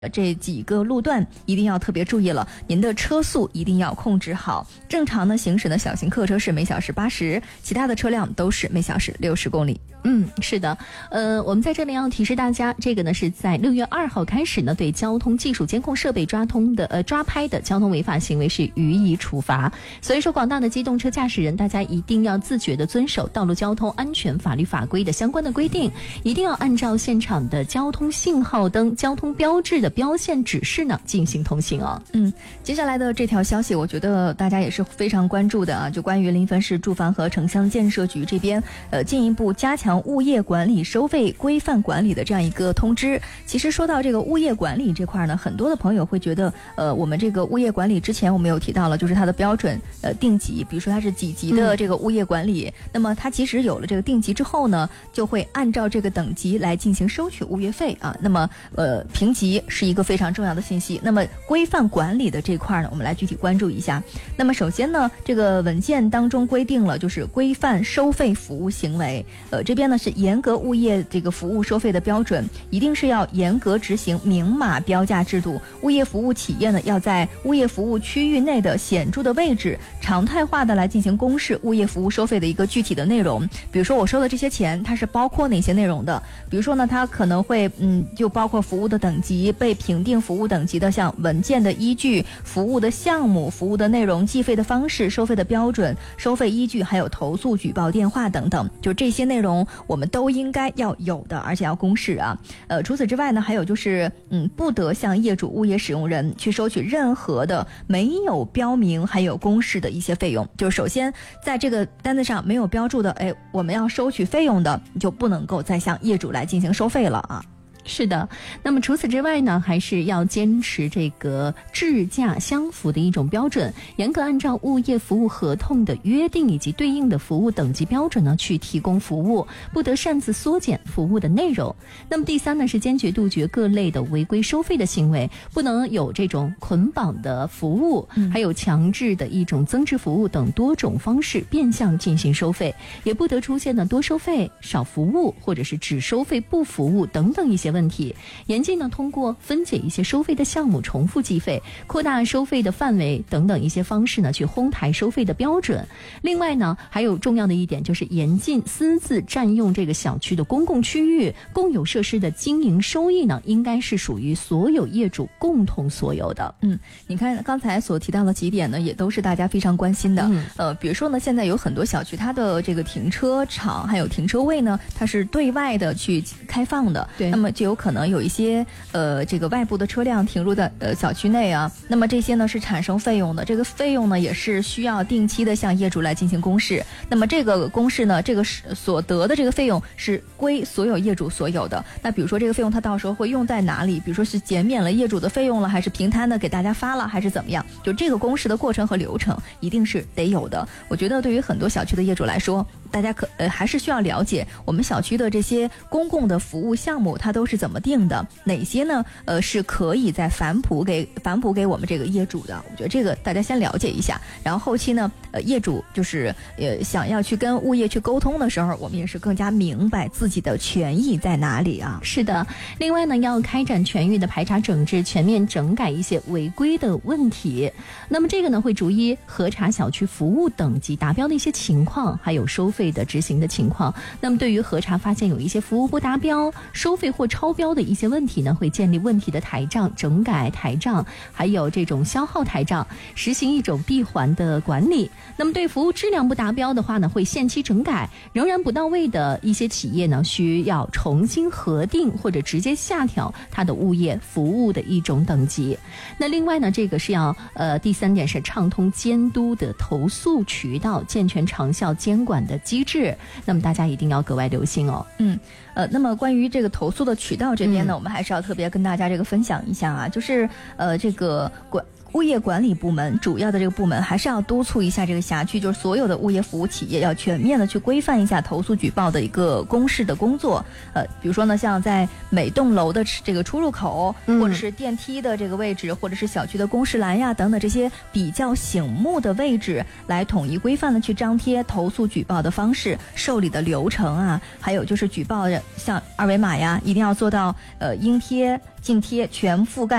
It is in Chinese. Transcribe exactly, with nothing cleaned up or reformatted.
这几个路段一定要特别注意了，您的车速一定要控制好。正常呢行驶的小型客车是每小时八十，其他的车辆都是每小时六十公里。 嗯，是的，呃，我们在这里要提示大家，这个呢是在六月二号开始呢，对交通技术监控设备抓通的呃抓拍的交通违法行为是予以处罚。所以说，广大的机动车驾驶人，大家一定要自觉的遵守道路交通安全法律法规的相关的规定，一定要按照现场的交通信号灯、交通标志的标线指示呢进行通行哦。 嗯，接下来的这条消息，我觉得大家也是非常关注的啊，就关于临汾市住房和城乡建设局这边呃进一步加强物业管理收费规范管理的这样一个通知。其实说到这个物业管理这块呢，很多的朋友会觉得呃我们这个物业管理之前我们有提到了，就是它的标准呃定级，比如说它是几级的这个物业管理、嗯、那么它其实有了这个定级之后呢，就会按照这个等级来进行收取物业费啊。那么呃评级是一个非常重要的信息，那么规范管理的这块呢，我们来具体关注一下。那么首先呢，这个文件当中规定了，就是规范收费服务行为，呃这边呢是严格物业这个服务收费的标准，一定是要严格执行明码标价制度。物业服务企业呢，要在物业服务区域内的显著的位置，常态化的来进行公示物业服务收费的一个具体的内容。比如说我收的这些钱，它是包括哪些内容的？比如说呢，它可能会嗯，就包括服务的等级、被评定服务等级的像文件的依据、服务的项目、服务的内容、计费的方式、收费的标准、收费依据，还有投诉举报电话等等，就这些内容我们都应该要有的，而且要公示啊。呃，除此之外呢，还有就是嗯，不得向业主、物业使用人去收取任何的没有标明还有公示的一些费用。就是首先在这个单子上没有标注的，哎，我们要收取费用的，你就不能够再向业主来进行收费了啊。 是的，那么除此之外呢，还是要坚持这个质价相符的一种标准，严格按照物业服务合同的约定以及对应的服务等级标准呢去提供服务，不得擅自缩减服务的内容。那么第三呢，是坚决杜绝各类的违规收费的行为，不能有这种捆绑的服务、嗯、还有强制的一种增值服务等多种方式变相进行收费，也不得出现呢多收费、少服务或者是只收费不服务等等一些问题。严禁呢通过分解一些收费的项目重复计费，扩大收费的范围等等一些方式呢去哄抬收费的标准。另外呢，还有重要的一点就是严禁私自占用这个小区的公共区域，共有设施的经营收益呢应该是属于所有业主共同所有的。 嗯，你看刚才所提到的几点呢，也都是大家非常关心的。嗯、呃，比如说呢，现在有很多小区它的这个停车场还有停车位呢，它是对外的去开放的，对，那么就有可能有一些呃这个外部的车辆停入在呃小区内啊，那么这些呢是产生费用的，这个费用呢也是需要定期的向业主来进行公示。那么这个公示呢，这个所得的这个费用是归所有业主所有的。那比如说这个费用它到时候会用在哪里？比如说是减免了业主的费用了，还是平摊的给大家发了，还是怎么样？就这个公示的过程和流程一定是得有的。我觉得对于很多小区的业主来说，大家可呃还是需要了解我们小区的这些公共的服务项目它都是怎么定的，哪些呢呃是可以再返补给返补给我们这个业主的。我觉得这个大家先了解一下，然后后期呢呃业主就是呃想要去跟物业去沟通的时候，我们也是更加明白自己的权益在哪里啊。 是的，另外呢要开展全域的排查整治，全面整改一些违规的问题。那么这个呢会逐一核查小区服务等级达标的一些情况，还有收费的执行的情况。那么对于核查发现有一些服务不达标、收费或超标的一些问题呢，会建立问题的台账，整改台账，还有这种消耗台账，实行一种闭环的管理。那么对服务质量不达标的话呢，会限期整改，仍然不到位的一些企业呢，需要重新核定或者直接下调它的物业服务的一种等级。那另外呢，这个是要呃第三点是畅通监督的投诉渠道，健全长效监管的机制。那么大家一定要格外留心哦。 嗯，呃，那么关于这个投诉的渠道这边呢，嗯、我们还是要特别跟大家这个分享一下啊，就是呃这个管物业管理部门主要的这个部门还是要督促一下这这个辖区，就是所有的物业服务企业要全面的去规范一下投诉举报的一个公示的工作。呃，比如说呢，像在每栋楼的这个出入口， 嗯、 或者是电梯的这个位置，或者是小区的公示栏呀等等这些比较醒目的位置，来统一规范的去张贴投诉举报的方式、受理的流程啊，还有就是举报像二维码呀，一定要做到呃应贴、尽贴全覆盖。